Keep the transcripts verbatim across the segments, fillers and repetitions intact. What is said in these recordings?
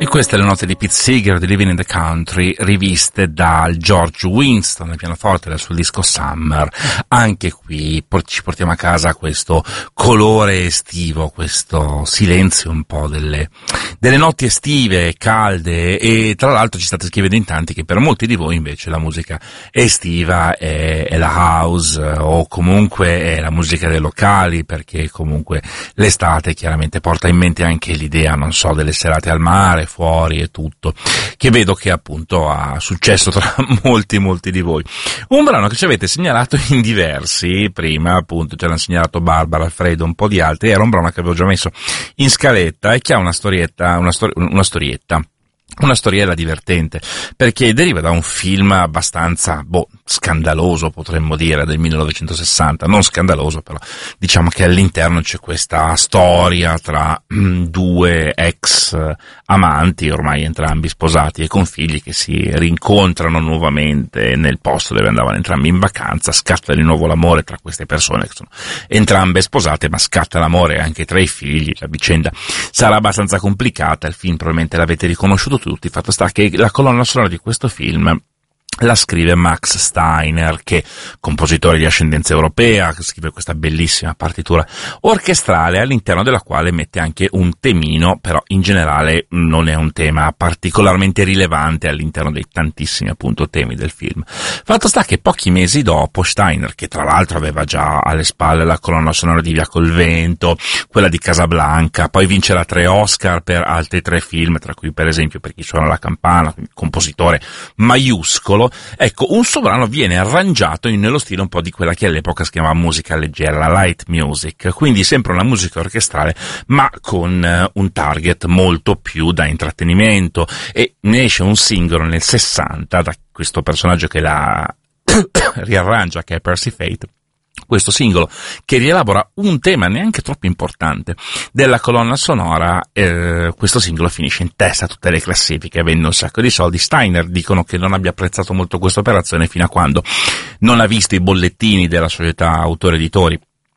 queste le note di Pete Seeger di Living in the Country, riviste dal George Winston al pianoforte del suo disco Summer. Anche qui ci portiamo a casa questo colore estivo, questo silenzio un po' delle, delle notti estive, calde, e tra l'altro ci state scrivendo in tanti che per molti di voi invece la musica estiva è, è la house o comunque è la musica dei locali, perché comunque l'estate chiaramente porta in mente anche l'idea, non so, delle serate al mare, fuori e tutto, che vedo che appunto ha successo tra molti molti di voi. Un brano che ci avete segnalato in diversi, prima appunto ce l'hanno segnalato Barbara, Alfredo, un po' di altri, era un brano che avevo già messo in scaletta e che ha una storietta, una, stori- una storietta. Una storiella divertente, perché deriva da un film abbastanza, boh, scandaloso potremmo dire, del millenovecentosessanta, non scandaloso però, diciamo che all'interno c'è questa storia tra mm, due ex amanti, ormai entrambi sposati e con figli, che si rincontrano nuovamente nel posto dove andavano entrambi in vacanza, scatta di nuovo l'amore tra queste persone che sono entrambe sposate, ma scatta l'amore anche tra i figli, la vicenda sarà abbastanza complicata, il film probabilmente l'avete riconosciuto tutti. Fatto sta che la colonna sonora di questo film la scrive Max Steiner, che è compositore di ascendenza europea, che scrive questa bellissima partitura orchestrale all'interno della quale mette anche un temino, però in generale non è un tema particolarmente rilevante all'interno dei tantissimi appunto temi del film. Fatto sta che pochi mesi dopo Steiner, che tra l'altro aveva già alle spalle la colonna sonora di Via col Vento, quella di Casablanca, poi vincerà tre Oscar per altri tre film, tra cui per esempio Per chi suona la campana, compositore maiuscolo. Ecco, un suo brano viene arrangiato in, nello stile un po' di quella che all'epoca si chiamava musica leggera, la light music, quindi sempre una musica orchestrale, ma con uh, un target molto più da intrattenimento, e ne esce un singolo nel sessanta da questo personaggio che la riarrangia, che è Percy Fate. Questo singolo che rielabora un tema neanche troppo importante della colonna sonora, eh, questo singolo finisce in testa a tutte le classifiche, vende un sacco di soldi. Steiner dicono che non abbia apprezzato molto questa operazione fino a quando non ha visto i bollettini della società autori-editori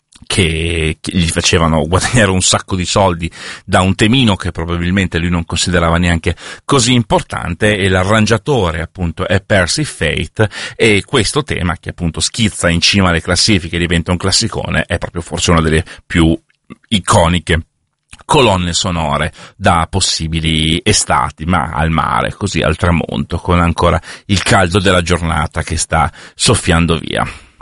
che, che gli facevano guadagnare un sacco di soldi da un temino che probabilmente lui non considerava neanche così importante, e l'arrangiatore appunto è Percy Fate, e questo tema, che appunto schizza in cima alle classifiche e diventa un classicone, è proprio forse una delle più iconiche colonne sonore da possibili estati, ma al mare, così al tramonto, con ancora il caldo della giornata che sta soffiando via.